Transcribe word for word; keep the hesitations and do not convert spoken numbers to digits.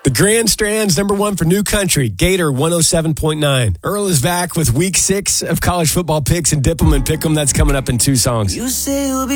The Grand Strand's number one for New Country, Gator one oh seven point nine. Earl is back with week six of college football picks and Diplomat Pick'em. That's coming up in two songs. You say you'll be